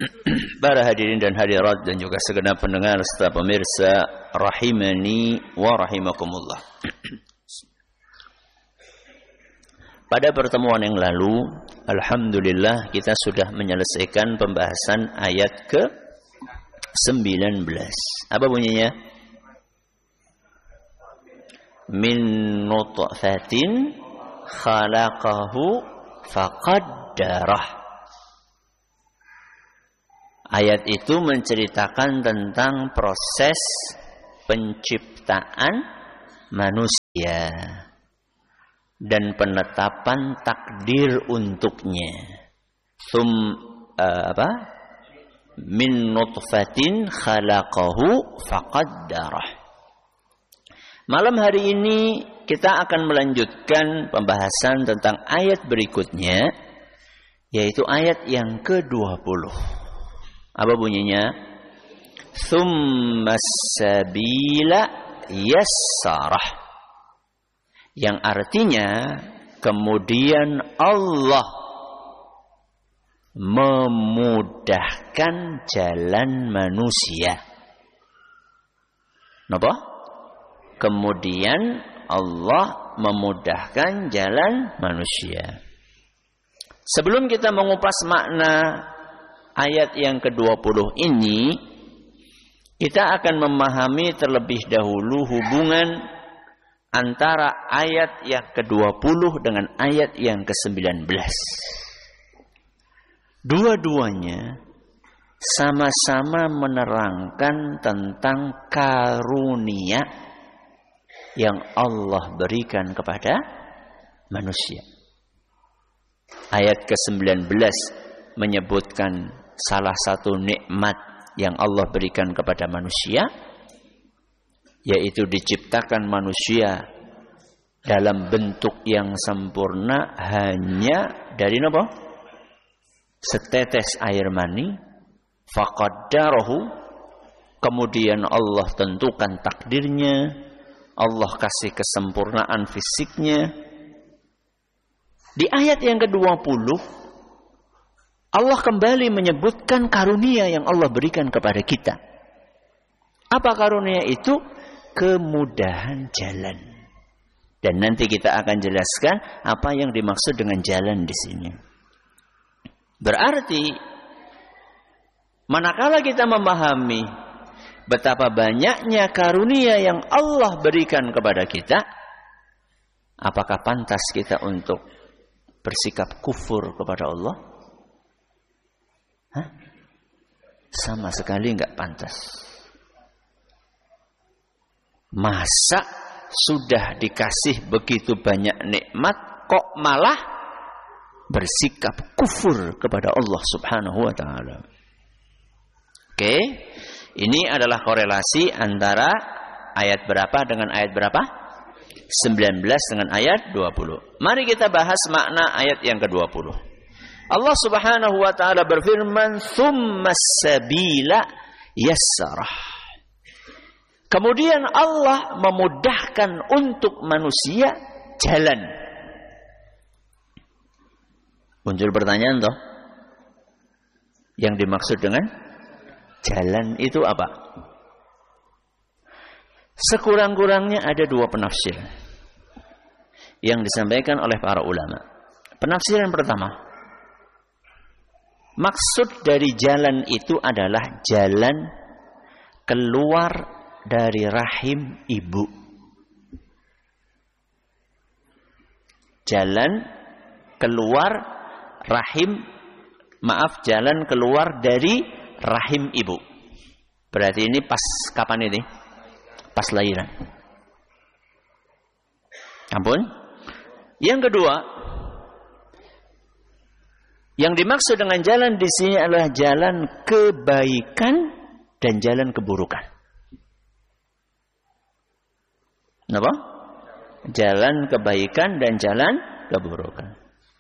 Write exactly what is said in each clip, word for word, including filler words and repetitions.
Para hadirin dan hadirat dan juga segenap pendengar serta pemirsa rahimani wa rahimakumullah. Pada pertemuan yang lalu, alhamdulillah kita sudah menyelesaikan pembahasan ayat ke sembilan belas. Apa bunyinya? Min nutfatin khalaqahu faqaddarah. Ayat itu menceritakan tentang proses penciptaan manusia dan penetapan takdir untuknya. Sum uh, apa? Min nutfatin khalaqahu faqaddarah. Malam hari ini kita akan melanjutkan pembahasan tentang ayat berikutnya, yaitu ayat yang ke dua puluh. Apa bunyinya? Tsummas sabila yassarah. Yang artinya kemudian Allah memudahkan jalan manusia. Napa? Kemudian Allah memudahkan jalan manusia. Sebelum kita mengupas makna ayat yang ke dua puluh ini, kita akan memahami terlebih dahulu hubungan antara ayat yang ke dua puluh dengan ayat yang ke sembilan belas. Dua-duanya sama-sama menerangkan tentang karunia yang Allah berikan kepada manusia. Ayat ke sembilan belas menyebutkan salah satu nikmat yang Allah berikan kepada manusia, yaitu diciptakan manusia dalam bentuk yang sempurna hanya dari apa? Setetes air mani. Faqaddarahu, kemudian Allah tentukan takdirnya, Allah kasih kesempurnaan fisiknya. Di ayat yang ke dua puluh Allah kembali menyebutkan karunia yang Allah berikan kepada kita. Apa karunia itu? Kemudahan jalan. Dan nanti kita akan jelaskan apa yang dimaksud dengan jalan di sini. Berarti, manakala kita memahami betapa banyaknya karunia yang Allah berikan kepada kita, apakah pantas kita untuk bersikap kufur kepada Allah? Hah? Sama sekali enggak pantas. Masa sudah dikasih begitu banyak nikmat kok malah bersikap kufur kepada Allah Subhanahu wa taala. Oke. Ini adalah korelasi antara ayat berapa dengan ayat berapa? sembilan belas dengan ayat dua puluh. Mari kita bahas makna ayat yang ke dua puluh. Allah Subhanahu wa taala berfirman, "Tsummas sabila yassarah." Kemudian Allah memudahkan untuk manusia jalan. Muncul pertanyaan toh. Yang dimaksud dengan jalan itu apa? Sekurang-kurangnya ada dua penafsir yang disampaikan oleh para ulama. Penafsiran pertama, maksud dari jalan itu adalah jalan keluar dari rahim ibu. Jalan keluar rahim, maaf, jalan keluar dari rahim ibu. Berarti ini pas kapan ini? Pas lahiran. Ampun. Yang kedua, yang dimaksud dengan jalan di sini adalah jalan kebaikan dan jalan keburukan. Kenapa? Jalan kebaikan dan jalan keburukan.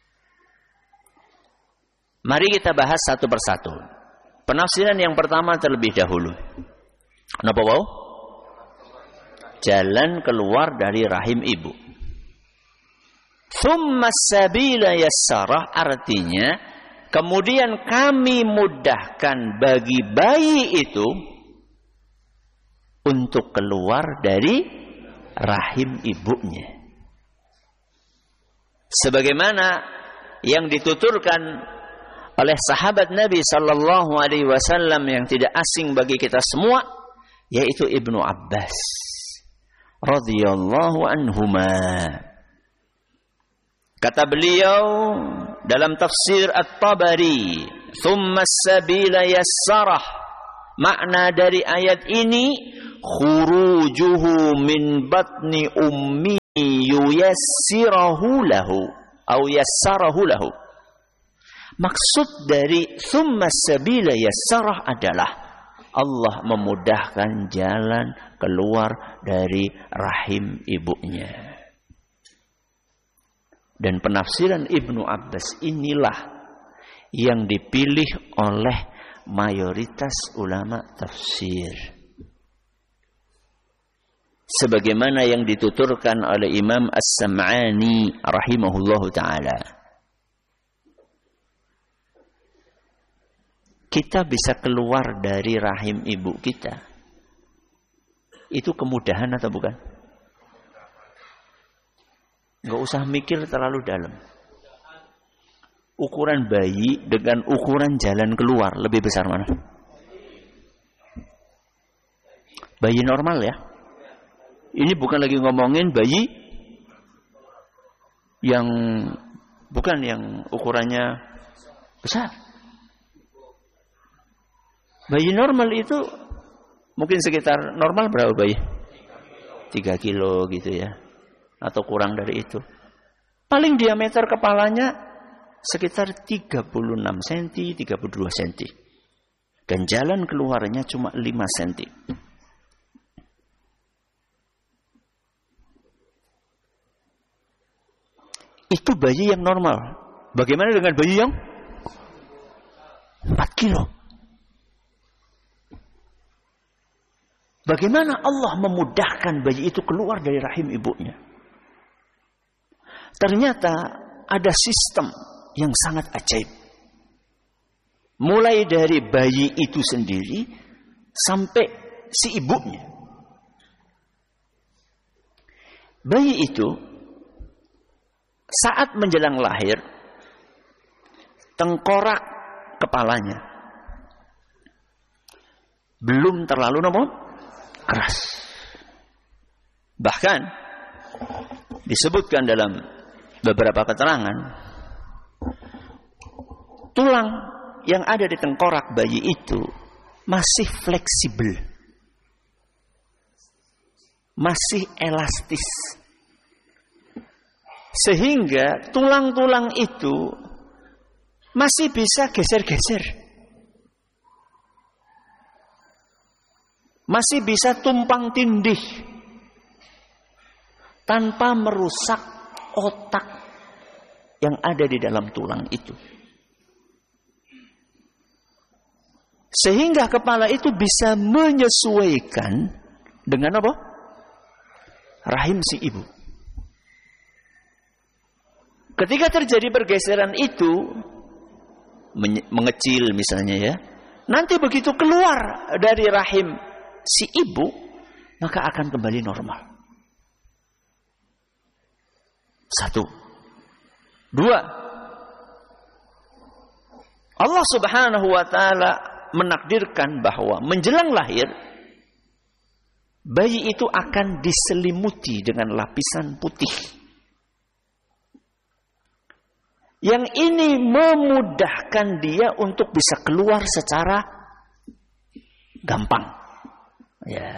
Mari kita bahas satu persatu. Penafsiran yang pertama terlebih dahulu. Kenapa wow? Jalan keluar dari rahim ibu. Tsummas sabila yassarah, artinya Kemudian kami mudahkan bagi bayi itu untuk keluar dari rahim ibunya. Sebagaimana yang dituturkan oleh sahabat Nabi sallallahu alaihi wasallam yang tidak asing bagi kita semua, yaitu Ibnu Abbas radhiyallahu anhuma. Kata beliau dalam tafsir At-Tabari, "Tsumma as-sabila yassarah." Makna dari ayat ini, khurujuhu min batni ummi yuyassirahu lahu atau yassarahu lahu. Maksud dari "tsumma as-sabila yassarah" adalah Allah memudahkan jalan keluar dari rahim ibunya. Dan penafsiran Ibnu Abbas inilah yang dipilih oleh mayoritas ulama tafsir. Sebagaimana yang dituturkan oleh Imam As-Sam'ani rahimahullahu ta'ala. Kita bisa keluar dari rahim ibu kita. Itu kemudahan atau bukan? Nggak usah mikir terlalu dalam. Ukuran bayi dengan ukuran jalan keluar lebih besar mana? Bayi normal ya. Ini bukan lagi ngomongin bayi yang bukan yang ukurannya besar. Bayi normal itu mungkin sekitar normal berapa bayi? tiga kilo gitu ya. Atau kurang dari itu. Paling diameter kepalanya sekitar tiga puluh enam sentimeter, tiga puluh dua sentimeter. Dan jalan keluarnya cuma lima sentimeter. Itu bayi yang normal. Bagaimana dengan bayi yang empat kilo? Bagaimana Allah memudahkan bayi itu keluar dari rahim ibunya? Ternyata ada sistem yang sangat ajaib. Mulai dari bayi itu sendiri sampai si ibunya. Bayi itu saat menjelang lahir, tengkorak kepalanya belum terlalu nomor keras. Bahkan disebutkan dalam beberapa keterangan, tulang yang ada di tengkorak bayi itu masih fleksibel, masih elastis, sehingga tulang-tulang itu masih bisa geser-geser, masih bisa tumpang tindih tanpa merusak otak yang ada di dalam tulang itu. Sehingga kepala itu bisa menyesuaikan dengan apa? Rahim si ibu. Ketika terjadi pergeseran itu, mengecil misalnya ya, nanti begitu keluar dari rahim si ibu, maka akan kembali normal. Satu. Dua. Allah Subhanahu wa ta'ala menakdirkan bahwa menjelang lahir, bayi itu akan diselimuti dengan lapisan putih. Yang ini memudahkan dia untuk bisa keluar secara gampang. Ya.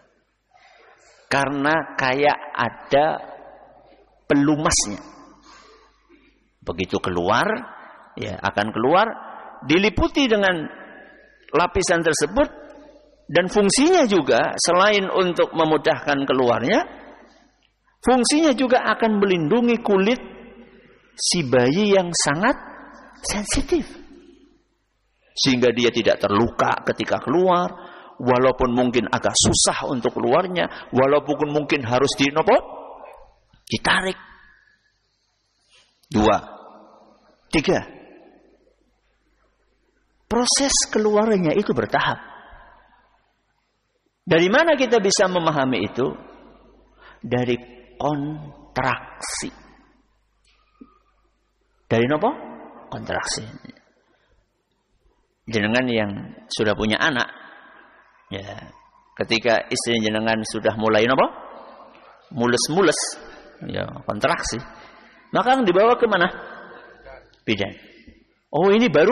Karena kayak ada pelumasnya. Begitu keluar, ya akan keluar, diliputi dengan lapisan tersebut, dan fungsinya juga selain untuk memudahkan keluarnya, fungsinya juga akan melindungi kulit si bayi yang sangat sensitif. Sehingga dia tidak terluka ketika keluar, walaupun mungkin agak susah untuk keluarnya, walaupun mungkin harus dinopot, ditarik. Dua. Tiga. proses keluarnya itu bertahap. Dari mana kita bisa memahami itu? Dari kontraksi. Dari apa? Kontraksi. Jenengan yang sudah punya anak, ya, ketika istri jenengan sudah mulai apa? Mules-mules, ya, kontraksi. Maka dibawa ke mana? Bidan. Oh, ini baru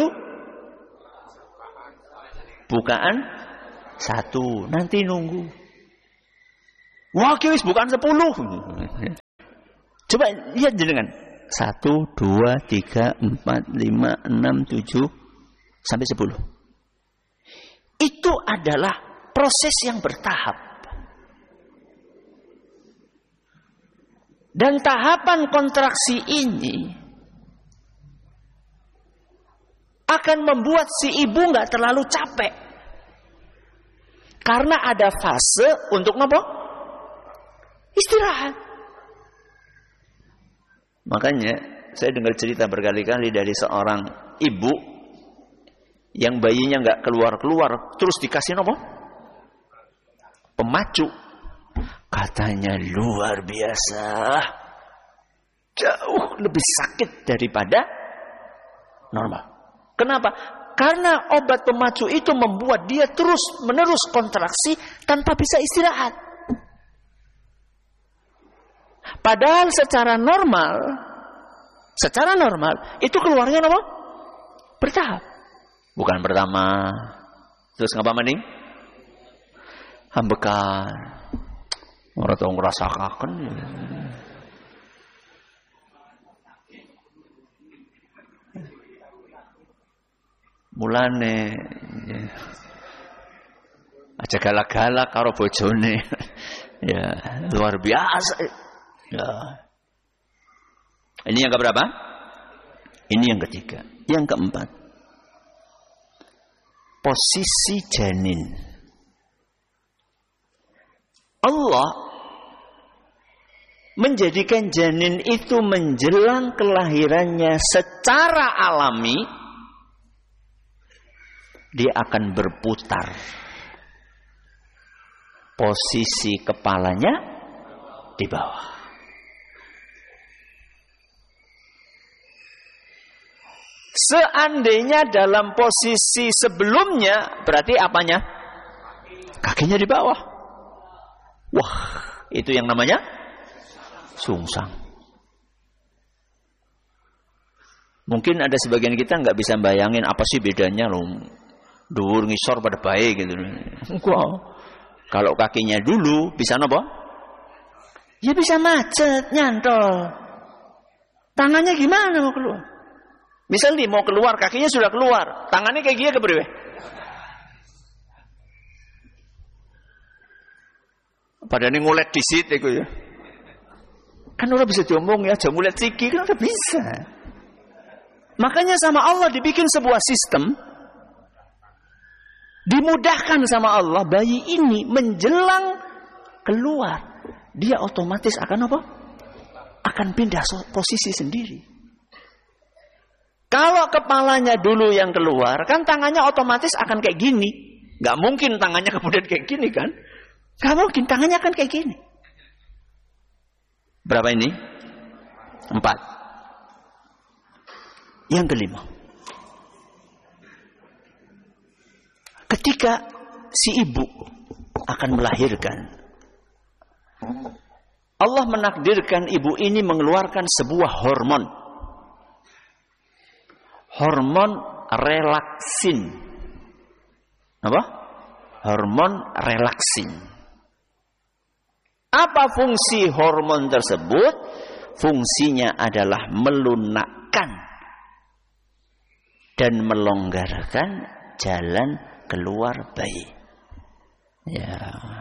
bukaan satu, nanti nunggu. Wah, kiwis bukaan sepuluh. Coba lihat jenengan. Satu, dua, tiga, empat, lima, enam, tujuh, sampai sepuluh. Itu adalah proses yang bertahap. Dan tahapan kontraksi ini akan membuat si ibu nggak terlalu capek. Karena ada fase untuk apa? Istirahat. Makanya saya dengar cerita berkali-kali dari seorang ibu yang bayinya nggak keluar-keluar, terus dikasih apa? Pemacu. Katanya luar biasa, jauh lebih sakit daripada normal. Kenapa? Karena obat pemacu itu membuat dia terus menerus kontraksi tanpa bisa istirahat. Padahal secara normal, secara normal itu keluarnya apa? Bertahap. Bukan pertama, terus ngapa maning? Hambekan. Orang tahu ngerasakan. Mulane ya. Aja galak-galak karo bojone. Ya, luar biasa. Ya. Ini yang keberapa? Ini yang ketiga. Yang keempat. Posisi janin. Allah menjadikan janin itu menjelang kelahirannya secara alami, dia akan berputar. Posisi kepalanya di bawah. Seandainya dalam posisi sebelumnya, berarti apanya? Kakinya di bawah. Wah, itu yang namanya sungsang. Mungkin ada sebagian kita nggak bisa bayangin apa sih bedanya loh, dhuwur ngisor pada baik gitu. Wow. Kalau kakinya dulu bisa nopo? Ya bisa macet, nyantol. Tangannya gimana mau keluar? Misal nih mau keluar, kakinya sudah keluar, tangannya kayak gini kepriwe? Padahal ini ngulet disit itu ya. Kan orang bisa diomong ya, jangan ngulet siki kan udah bisa. Makanya sama Allah dibikin sebuah sistem, dimudahkan sama Allah, bayi ini menjelang keluar, dia otomatis akan apa? Akan pindah posisi sendiri. Kalau kepalanya dulu yang keluar, kan tangannya otomatis akan kayak gini. Gak mungkin tangannya kemudian kayak gini kan? Gak mungkin, tangannya akan kayak gini. Berapa ini? Empat. Yang kelima. Ketika si ibu akan melahirkan, Allah menakdirkan ibu ini mengeluarkan sebuah hormon. Hormon relaksin. Apa? Hormon relaksin. Apa fungsi hormon tersebut? Fungsinya adalah melunakkan dan melonggarkan jalan keluar bayi. Ya.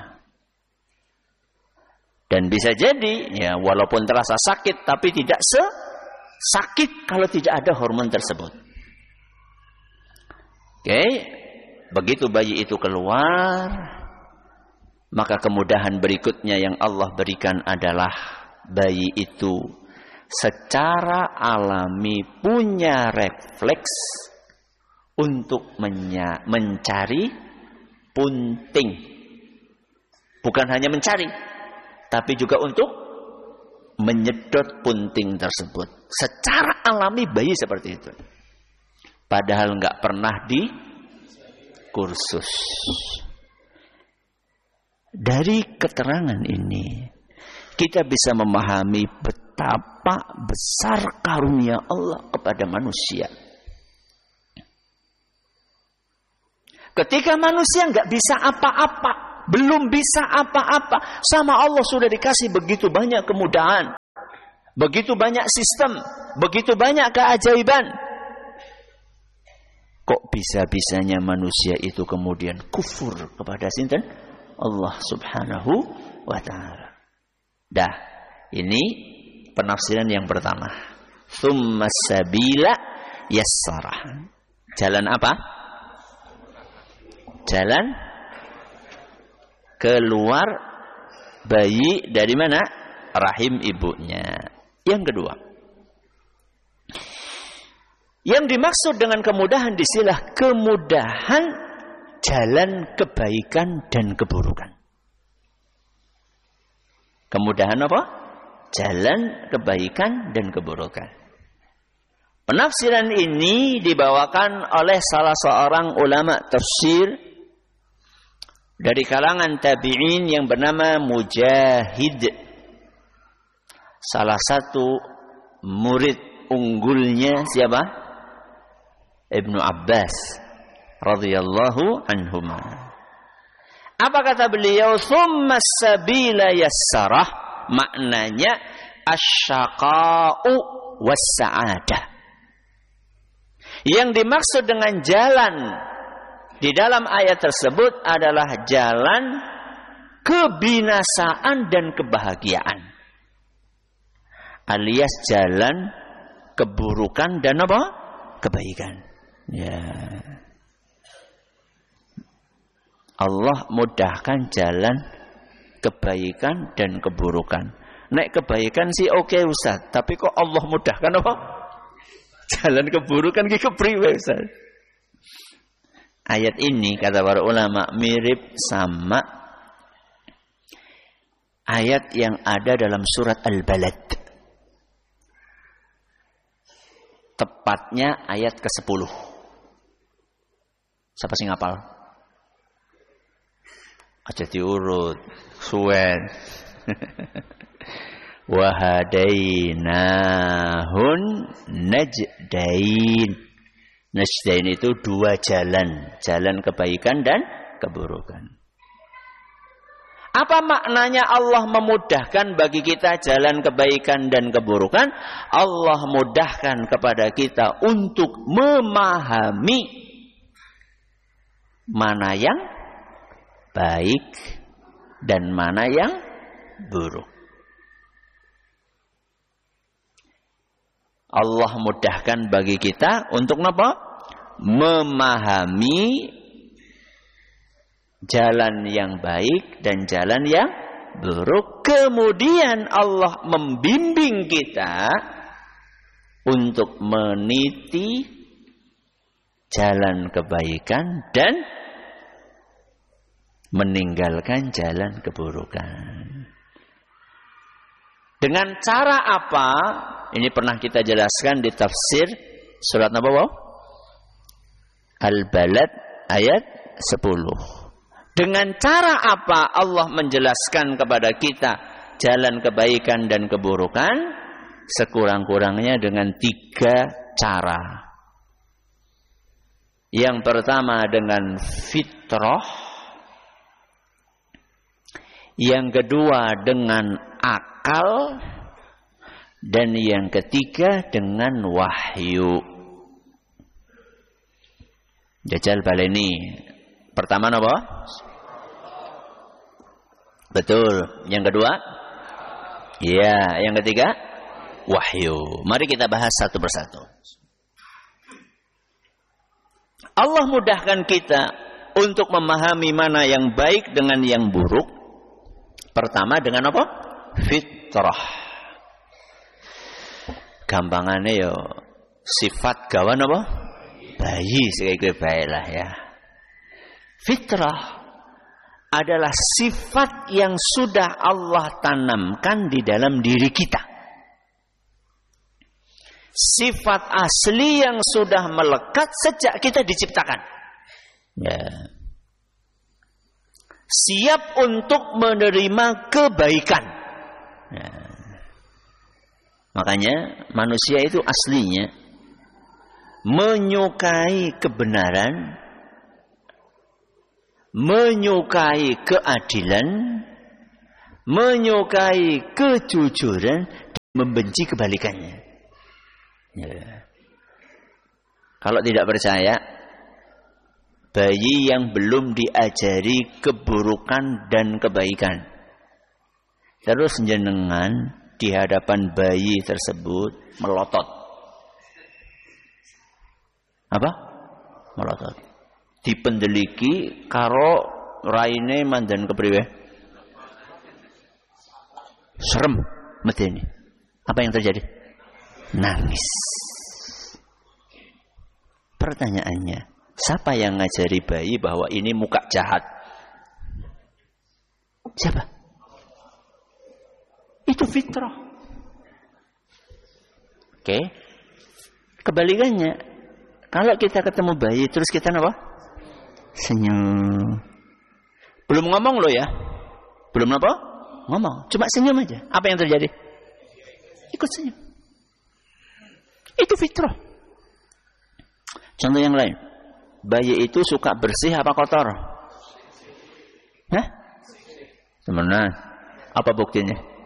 Dan bisa jadi, ya walaupun terasa sakit, tapi tidak sesakit kalau tidak ada hormon tersebut. Oke, begitu bayi itu keluar, maka kemudahan berikutnya yang Allah berikan adalah bayi itu secara alami punya refleks untuk menya- mencari punting. Bukan hanya mencari, tapi juga untuk menyedot punting tersebut. Secara alami bayi seperti itu. Padahal nggak pernah di kursus. Dari keterangan ini, kita bisa memahami betapa besar karunia Allah kepada manusia. Ketika manusia nggak bisa apa-apa, belum bisa apa-apa, sama Allah sudah dikasih begitu banyak kemudahan, begitu banyak sistem, begitu banyak keajaiban. Kok bisa-bisanya manusia itu kemudian kufur kepada sinten? Allah Subhanahu wa ta'ala. Dah, ini penafsiran yang pertama. Tsumma sabila yassarah. Jalan apa? Jalan keluar bayi dari mana? Rahim ibunya. Yang kedua, yang dimaksud dengan kemudahan disilah kemudahan jalan kebaikan dan keburukan. Kemudahan apa? Jalan kebaikan dan keburukan. Penafsiran ini dibawakan oleh salah seorang ulama tafsir dari kalangan tabi'in yang bernama Mujahid. Salah satu murid unggulnya siapa? Ibnu Abbas radhiyallahu anhuma. Apa kata beliau? Tsumma sabila yassarah, maknanya asyaqa'u was-sa'adah. Yang dimaksud dengan jalan di dalam ayat tersebut adalah jalan kebinasaan dan kebahagiaan, alias jalan keburukan dan apa? Kebaikan. Ya. Allah mudahkan jalan kebaikan dan keburukan. Nek kebaikan sih oke okay, Ustaz, tapi kok Allah mudahkan apa? Jalan keburukan ki kepriwe Ustaz? Ayat ini kata para ulama mirip sama ayat yang ada dalam surat Al-Balad. Tepatnya ayat kesepuluh. Siapa sing ngapal? Aja diurut. Suwen. Wahadainahun najdain. Najdain itu dua jalan. Jalan kebaikan dan keburukan. Apa maknanya Allah memudahkan bagi kita jalan kebaikan dan keburukan? Allah mudahkan kepada kita untuk memahami mana yang baik dan mana yang buruk. Allah mudahkan bagi kita untuk apa? Memahami jalan yang baik dan jalan yang buruk. Kemudian Allah membimbing kita untuk meniti jalan kebaikan dan meninggalkan jalan keburukan. Dengan cara apa? Ini pernah kita jelaskan di tafsir surat apa? Al-Balad ayat sepuluh. Dengan cara apa Allah menjelaskan kepada kita jalan kebaikan dan keburukan? Sekurang-kurangnya dengan tiga cara. Yang pertama dengan fitrah. Yang kedua dengan akal. Dan yang ketiga dengan wahyu. Jajal baleni. Pertama apa? Betul. Yang kedua? Iya. Yang ketiga? Wahyu. Mari kita bahas satu persatu. Allah mudahkan kita untuk memahami mana yang baik dengan yang buruk. Pertama dengan apa? Fitrah. Gampangannya ya sifat gawan apa? bayi sekali baiklah ya. Fitrah adalah sifat yang sudah Allah tanamkan di dalam diri kita. Sifat asli yang sudah melekat sejak kita diciptakan. Ya. Siap untuk menerima kebaikan. Ya. Makanya manusia itu aslinya menyukai kebenaran, menyukai keadilan, menyukai kejujuran, dan membenci kebalikannya. Ya. Kalau tidak percaya, bayi yang belum diajari keburukan dan kebaikan, terus jenengan di hadapan bayi tersebut melotot. Apa? Melotot. Dipendeliki karo raine mandan kepriwe? Serem medeni. Apa yang terjadi? Nangis. Pertanyaannya, siapa yang ngajari bayi bahwa ini muka jahat? Siapa? Itu fitrah. Oke. Okay. Kebalikannya, kalau kita ketemu bayi terus kita apa? Senyum. Belum ngomong loh ya. Belum apa? Ngomong. Cuma senyum aja. Apa yang terjadi? Ikut senyum. Itu fitrah. Contoh yang lain. Bayi itu suka bersih apa kotor? Hah? Sebenarnya. Apa buktinya?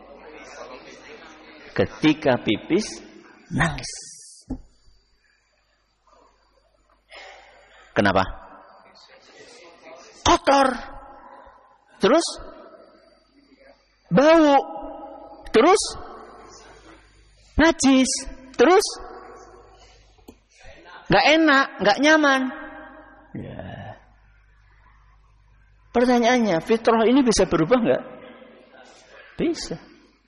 Ketika pipis, nangis. Kenapa? Kotor. Terus? Bau. Terus? Najis. Terus? Gak enak, gak nyaman. Ya. Pertanyaannya, fitrah ini bisa berubah gak? Bisa.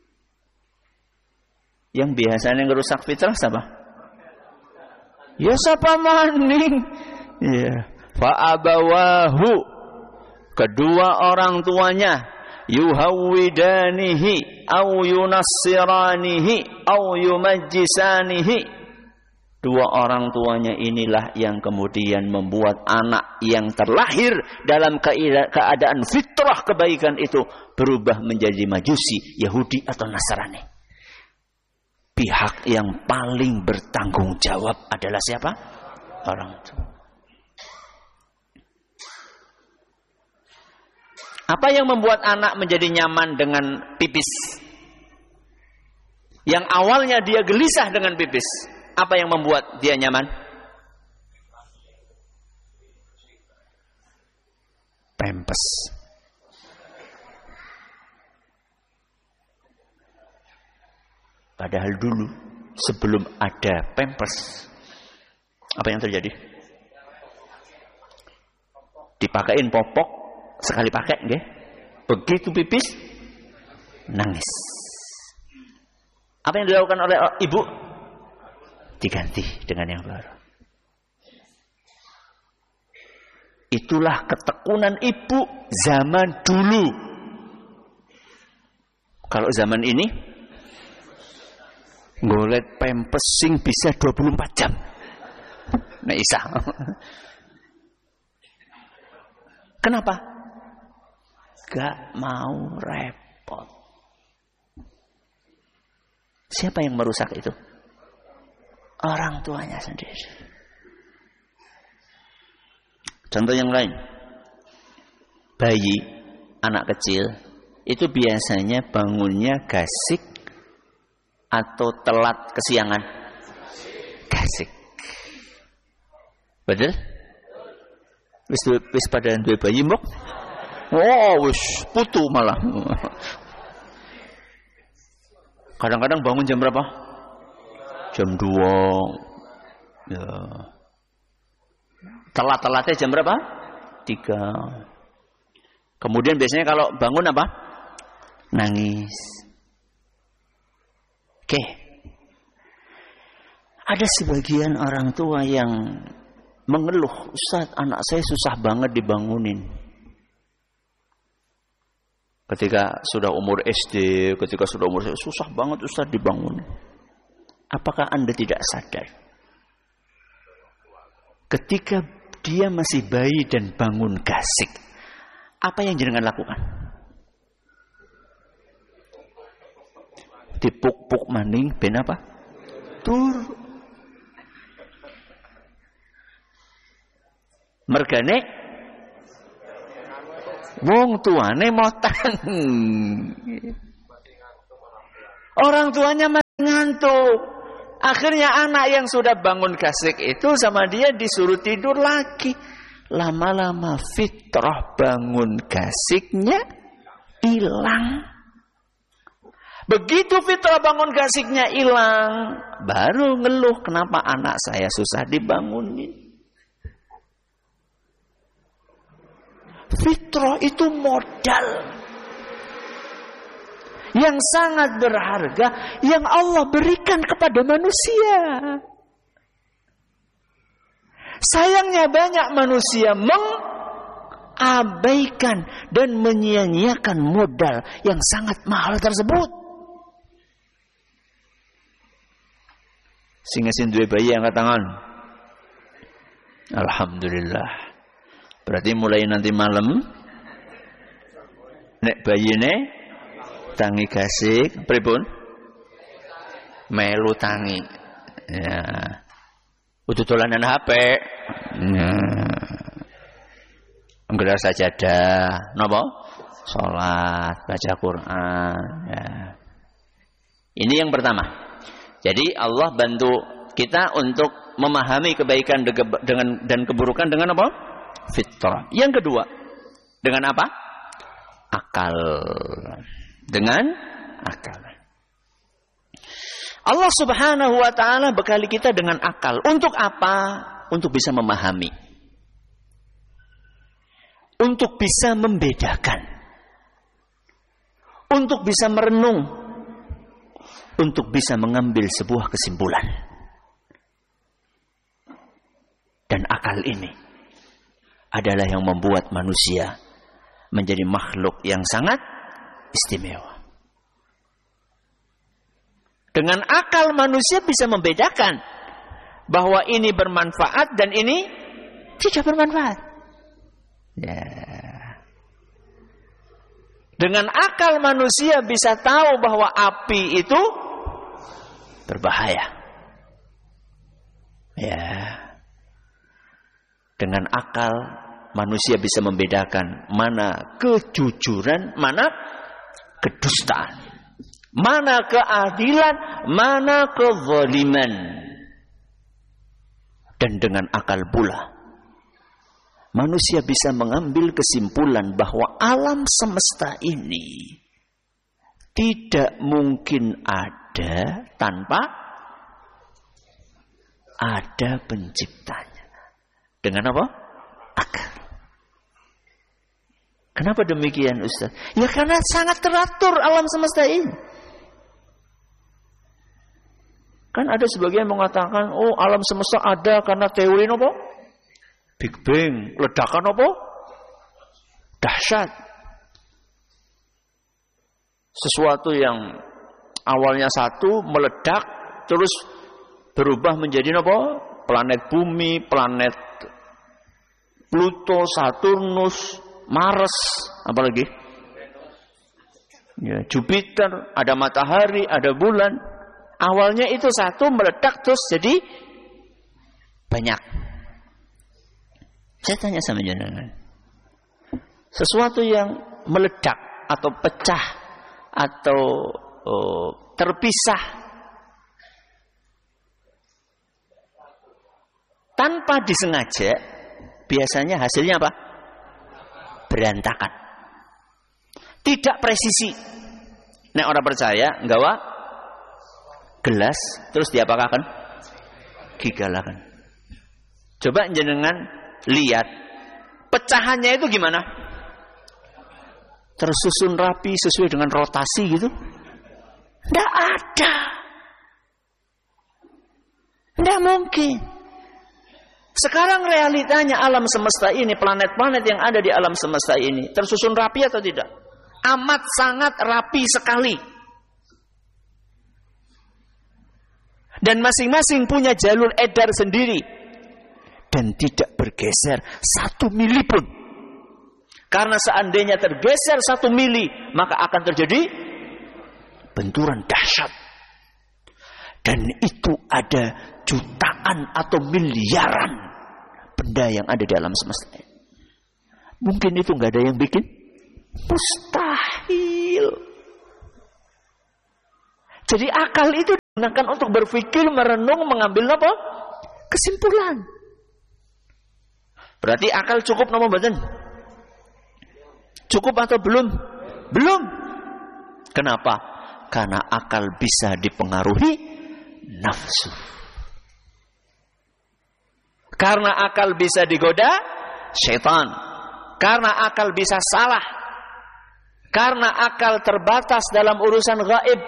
Yang biasanya ngerusak fitrah siapa? Ya siapa maning? Ya. Fa'abawahu, kedua orang tuanya, yuhawwidanihi au yunassiranihi au yumajjisanihi. Dua orang tuanya inilah yang kemudian membuat anak yang terlahir dalam keadaan fitrah kebaikan itu berubah menjadi Majusi, Yahudi atau Nasrani. Pihak yang paling bertanggung jawab adalah siapa? Orang tua. Apa yang membuat anak menjadi nyaman dengan pipis? Yang awalnya dia gelisah dengan pipis. Apa yang membuat dia nyaman? Pampers. Padahal dulu sebelum ada pampers, apa yang terjadi? Dipakain popok sekali pakai, nggih. Begitu pipis, nangis. Apa yang dilakukan oleh ibu? Diganti dengan yang baru. Itulah ketekunan ibu zaman dulu. Kalau zaman ini, ngolet pampers sing bisa dua puluh empat jam. Nah, isa. Kenapa? Gak mau repot. Siapa yang merusak itu? Orang tuanya sendiri. Contoh yang lain. Bayi, anak kecil, itu biasanya bangunnya gasik atau telat kesiangan? Gasik. Betul? Wis wis pada duwe bayi mbok? Oh, wis putu malah. Kadang-kadang bangun jam berapa? Jam dua. Ya. Telat-telatnya jam berapa? tiga. Kemudian biasanya kalau bangun apa? Nangis. Oke. Ada sebagian orang tua yang mengeluh, Ustaz, anak saya susah banget dibangunin. Ketika sudah umur S D, ketika sudah umur susah banget Ustaz dibangunin. Apakah Anda tidak sadar? Ketika dia masih bayi dan bangun gasik, apa yang jenengan lakukan? Dipuk-puk maning ben apa? Tur. Mergane wong tuane motan. Orang tuanya masih ngantuk. Akhirnya anak yang sudah bangun gasik itu sama dia disuruh tidur lagi. Lama-lama fitrah bangun gasiknya hilang. Begitu fitrah bangun gasiknya hilang, baru ngeluh kenapa anak saya susah dibangunin. Fitrah itu modal yang sangat berharga yang Allah berikan kepada manusia. Sayangnya banyak manusia mengabaikan dan menyia-nyiakan modal yang sangat mahal tersebut. Sehingga sing duwe bayi angkat tangan. Alhamdulillah. Berarti mulai nanti malam nek bayine tangi gasik, pripun? Melu tangi. Ya. Udah dolanan H P. Ya. Nggelar sajadah, napa? Salat, baca Quran, ya. Ini yang pertama. Jadi Allah bantu kita untuk memahami kebaikan dengan dan keburukan dengan apa? Fitrah. Yang kedua, dengan apa? Akal. Dengan akal. Allah Subhanahu wa taala bekali kita dengan akal. Untuk apa? Untuk bisa memahami. Untuk bisa membedakan. Untuk bisa merenung. Untuk bisa mengambil sebuah kesimpulan. Dan akal ini adalah yang membuat manusia menjadi makhluk yang sangat istimewa. Dengan akal manusia bisa membedakan bahwa ini bermanfaat dan ini tidak bermanfaat. Ya. Dengan akal manusia bisa tahu bahwa api itu berbahaya. Ya. Dengan akal manusia bisa membedakan mana kejujuran, mana kedustaan, mana keadilan, mana kezaliman. Dan dengan akal pula manusia bisa mengambil kesimpulan bahwa alam semesta ini tidak mungkin ada tanpa ada penciptanya. Dengan apa? Akal. Kenapa demikian Ustaz? Ya karena sangat teratur alam semesta ini. Kan ada sebagian mengatakan, oh alam semesta ada karena teori apa? Big Bang, ledakan apa? Dahsyat. Sesuatu yang awalnya satu meledak terus berubah menjadi apa? Planet bumi, planet Pluto, Saturnus, Mars, apalagi? Ya, Jupiter, ada matahari, ada bulan. Awalnya itu satu meledak terus jadi banyak. Saya tanya sama jenengan. Sesuatu yang meledak atau pecah atau oh, terpisah tanpa disengaja, biasanya hasilnya apa? Berantakan. Tidak presisi. Nek orang percaya, nggawa gelas terus diapakakan? Gigalakan. Coba jenengan lihat pecahannya itu gimana? Tersusun rapi sesuai dengan rotasi gitu? Tidak ada. Tidak mungkin. Sekarang realitanya alam semesta ini, planet-planet yang ada di alam semesta ini, tersusun rapi atau tidak? Amat sangat rapi sekali. Dan masing-masing punya jalur edar sendiri. Dan tidak bergeser satu mili pun. Karena seandainya tergeser satu mili, maka akan terjadi benturan dahsyat. Dan itu ada jutaan atau miliaran benda yang ada di alam semesta. Mungkin itu nggak ada yang bikin? Mustahil. Jadi akal itu digunakan untuk berpikir, merenung, mengambil apa? Kesimpulan. Berarti akal cukup nama badan? Cukup atau belum? Belum. Kenapa? Karena akal bisa dipengaruhi nafsu. Karena akal bisa digoda syaitan. Karena akal bisa salah. Karena akal terbatas dalam urusan gaib.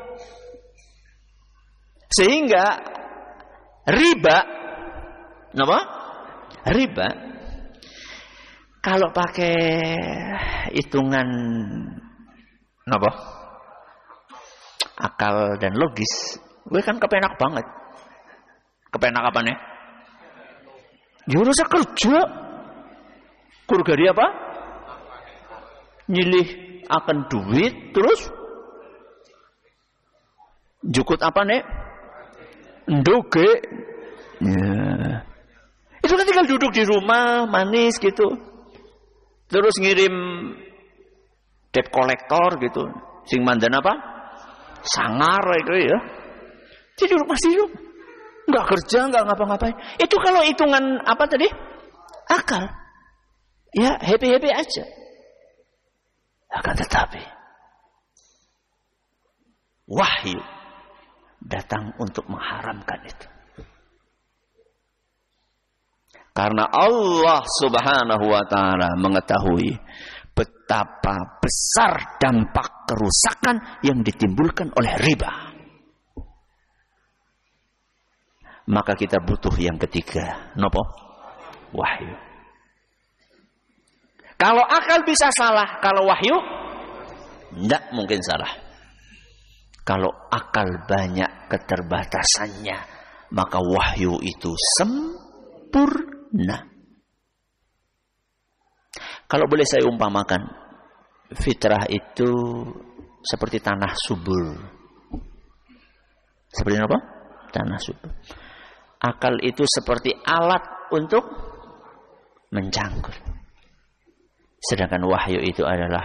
Sehingga riba, apa? Riba, kalau pakai hitungan apa? Akal dan logis, gue kan kepenak banget. Kepenak apa nih? Jurusnya kerja. Kurgari apa? Nyilih akan duit, terus jukut apa nih? Ndoge. Ya. Itu kan tinggal duduk di rumah, manis gitu. Terus ngirim debt collector gitu. Sing mandan apa? Sangar itu ya. Jadi masih hidup. Enggak kerja, enggak ngapa-ngapain. Itu kalau hitungan apa tadi? Akal. Ya, happy-happy aja. Akan tetapi wahyu datang untuk mengharamkan itu. Karena Allah Subhanahu wa taala mengetahui betapa besar dampak kerusakan yang ditimbulkan oleh riba. Maka kita butuh yang ketiga, nopo? Wahyu. Kalau akal bisa salah, kalau wahyu tidak mungkin salah. Kalau akal banyak keterbatasannya, maka wahyu itu sempurna. Kalau boleh saya umpamakan, fitrah itu seperti tanah subur. Seperti apa? Tanah subur. Akal itu seperti alat untuk mencangkul. Sedangkan wahyu itu adalah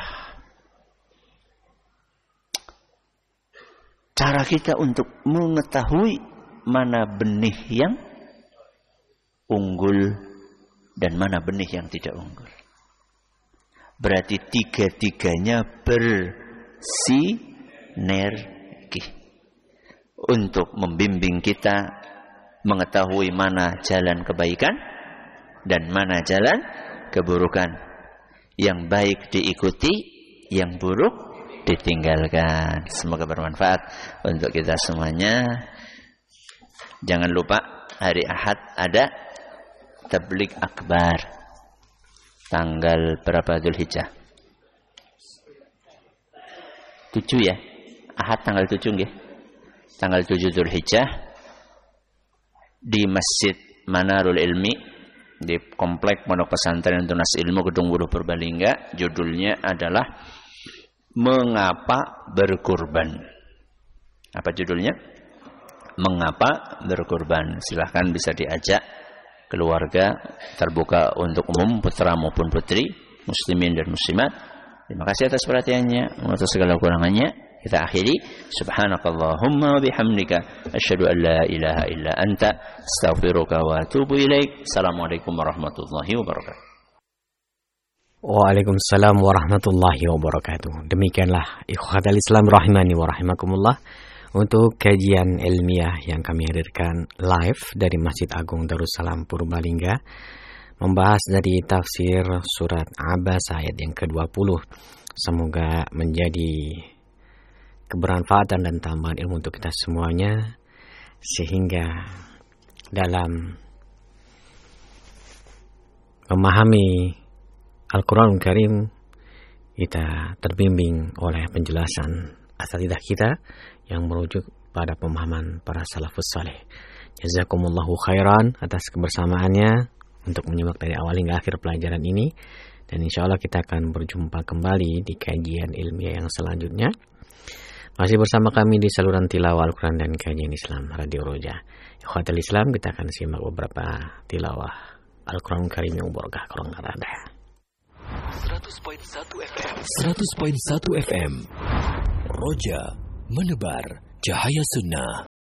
cara kita untuk mengetahui mana benih yang unggul dan mana benih yang tidak unggul. Berarti tiga-tiganya bersinergi untuk membimbing kita mengetahui mana jalan kebaikan dan mana jalan keburukan. Yang baik diikuti, yang buruk ditinggalkan. Semoga bermanfaat untuk kita semuanya. Jangan lupa hari Ahad ada tabligh akbar. Tanggal berapa Dzulhijjah? tujuh ya? Ahad tanggal tujuh nggih. Tanggal tujuh Dzulhijjah di Masjid Manarul Ilmi di Komplek Pondok Pesantren Tunas Ilmu Gedung Wuruh Purbalingga. Judulnya adalah Mengapa Berkurban. Apa judulnya? Mengapa Berkurban. Silahkan bisa diajak keluarga, terbuka untuk umum, putra maupun putri, muslimin dan muslimat. Terima kasih atas perhatiannya. Atas segala kurangannya kita akhiri. Subhanakallahumma bihamdika asyhadu an la ilaha illa anta astaghfiruka wa atubu ilaik. Assalamualaikum warahmatullahi wabarakatuh. Waalaikumsalam warahmatullahi wabarakatuh. Demikianlah ikhwatal Islam rahimani wa rahimakumullah untuk kajian ilmiah yang kami hadirkan live dari Masjid Agung Darussalam Purbalingga, membahas dari tafsir surat Abasa ayat yang ke dua puluh. Semoga menjadi kebermanfaatan dan tambahan ilmu untuk kita semuanya, sehingga dalam memahami Al-Quranul Karim, kita terbimbing oleh penjelasan asatidzah kita yang merujuk pada pemahaman para salafus saleh. Jazakumullahu khairan atas kebersamaannya untuk menyimak dari awal hingga akhir pelajaran ini. Dan insya Allah kita akan berjumpa kembali di kajian ilmiah yang selanjutnya. Masih bersama kami di saluran tilawah Al-Quran dan kajian Islam Radio Roja. Ikhwatul Islam, kita akan simak beberapa tilawah Al-Quran Karim yang berkah kurang ada. seratus koma satu F M seratus koma satu F M Roja, menebar cahaya sunnah.